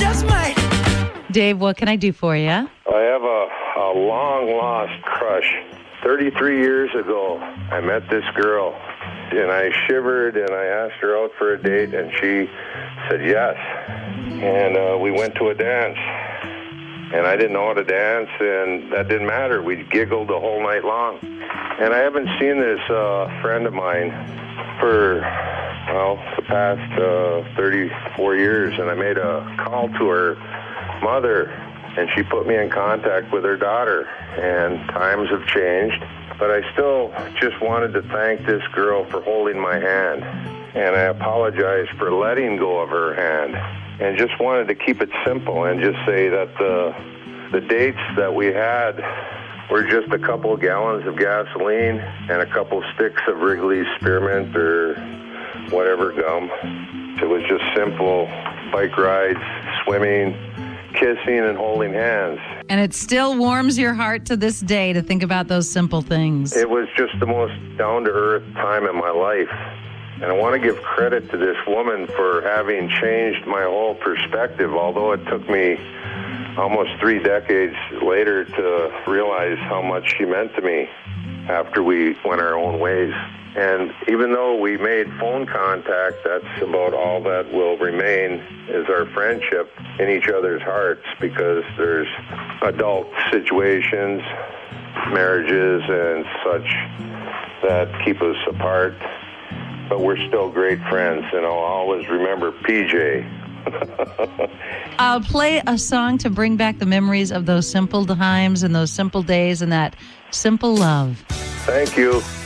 just might. Dave, what can I do for you? I have a long-lost crush. 33 years ago, I met this girl, and I shivered, and I asked her out for a date, and she said yes. And we went to a dance, and I didn't know how to dance, and that didn't matter. We giggled the whole night long. And I haven't seen this friend of mine for, the past 34 years, and I made a call to her mother, and she put me in contact with her daughter, and times have changed, but I still just wanted to thank this girl for holding my hand, and I apologize for letting go of her hand, and just wanted to keep it simple and just say that the dates that we had were just a couple of gallons of gasoline and a couple sticks of Wrigley's spearmint or whatever gum. It was just simple bike rides, swimming, kissing, and holding hands. And it still warms your heart to this day to think about those simple things. It was just the most down-to-earth time in my life. And I want to give credit to this woman for having changed my whole perspective, although it took me almost 3 decades later to realize how much she meant to me after we went our own ways. And even though we made phone contact, that's about all that will remain is our friendship in each other's hearts, because there's adult situations, marriages and such that keep us apart. But we're still great friends, and I'll always remember PJ. I'll play a song to bring back the memories of those simple times and those simple days and that simple love. Thank you.